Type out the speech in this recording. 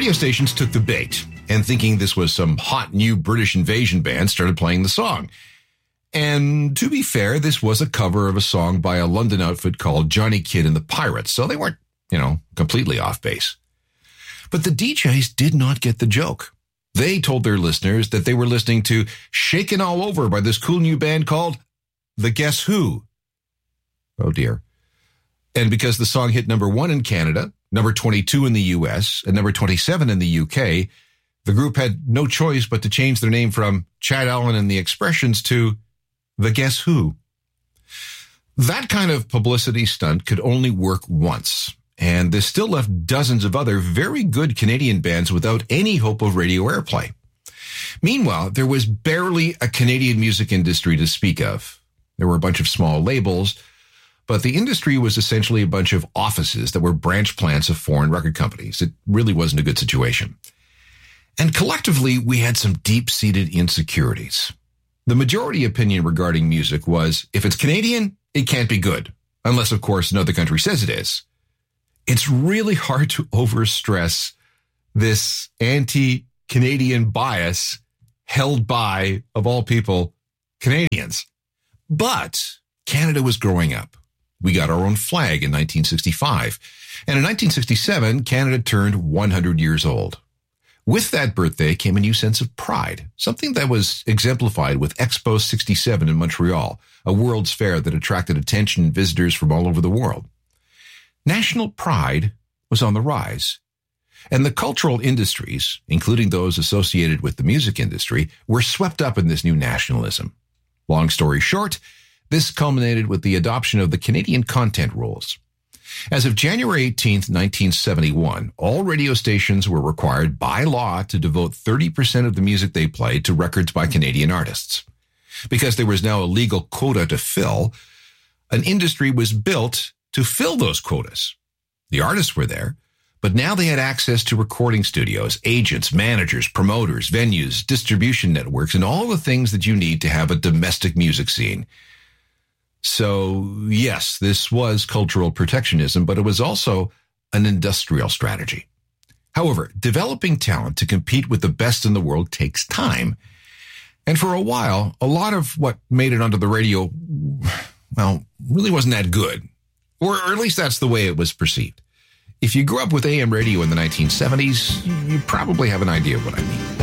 radio stations took the bait and thinking this was some hot new British invasion band started playing the song. And to be fair, this was a cover of a song by a London outfit called Johnny Kidd and the Pirates, so they weren't, completely off base. But the DJs did not get the joke. They told their listeners that they were listening to Shaken All Over by this cool new band called The Guess Who. Oh, dear. And because the song hit number 1 in Canada, number 22 in the U.S., and number 27 in the U.K., the group had no choice but to change their name from Chad Allen and the Expressions to The Guess Who. That kind of publicity stunt could only work once, and this still left dozens of other very good Canadian bands without any hope of radio airplay. Meanwhile, there was barely a Canadian music industry to speak of. There were a bunch of small labels, but the industry was essentially a bunch of offices that were branch plants of foreign record companies. It really wasn't a good situation. And collectively, we had some deep-seated insecurities. The majority opinion regarding music was, if it's Canadian, it can't be good. Unless, of course, another country says it is. It's really hard to overstress this anti-Canadian bias held by, of all people, Canadians. But Canada was growing up. We got our own flag in 1965. And in 1967, Canada turned 100 years old. With that birthday came a new sense of pride, something that was exemplified with Expo 67 in Montreal, a world's fair that attracted attention and visitors from all over the world. National pride was on the rise, and the cultural industries, including those associated with the music industry, were swept up in this new nationalism. Long story short, this culminated with the adoption of the Canadian content rules. As of January 18th, 1971, all radio stations were required by law to devote 30% of the music they played to records by Canadian artists. Because there was now a legal quota to fill, an industry was built to fill those quotas. The artists were there, but now they had access to recording studios, agents, managers, promoters, venues, distribution networks, and all the things that you need to have a domestic music scene. So, yes, this was cultural protectionism, but it was also an industrial strategy. However, developing talent to compete with the best in the world takes time. And for a while, a lot of what made it onto the radio, really wasn't that good. Or at least that's the way it was perceived. If you grew up with AM radio in the 1970s, you probably have an idea of what I mean.